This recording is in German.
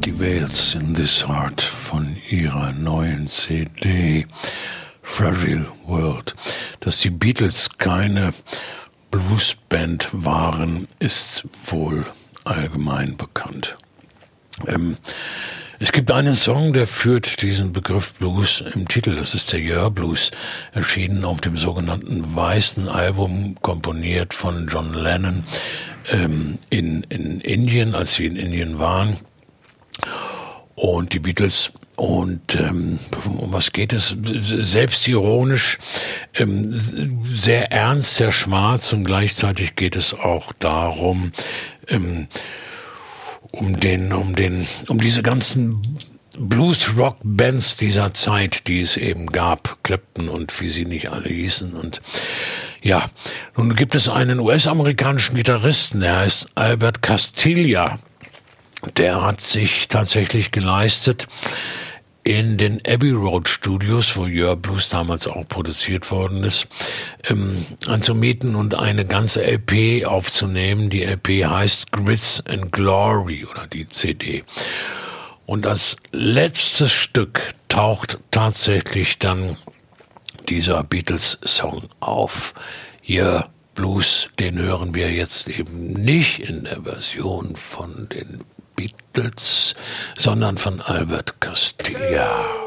Die Veils in This Heart von ihrer neuen CD Fragile World. Dass die Beatles keine Bluesband waren, ist wohl allgemein bekannt. Es gibt einen Song, der führt diesen Begriff Blues im Titel. Das ist der Yer Blues, erschienen auf dem sogenannten Weißen Album, komponiert von John Lennon in Indien, als sie in Indien waren. Und die Beatles, und um was geht es? Selbstironisch, sehr ernst, sehr schwarz, und gleichzeitig geht es auch darum, um diese ganzen Blues-Rock-Bands dieser Zeit, die es eben gab, Clapton und wie sie nicht alle hießen. Und ja, nun gibt es einen US-amerikanischen Gitarristen, der heißt Albert Castiglia. Der hat sich tatsächlich geleistet, in den Abbey Road Studios, wo Yer Blues damals auch produziert worden ist, anzumieten und eine ganze LP aufzunehmen. Die LP heißt Grits and Glory, oder die CD. Und als letztes Stück taucht tatsächlich dann dieser Beatles-Song auf. Yer Blues, den hören wir jetzt eben nicht in der Version von den Beatles, sondern von Albert Castiglia.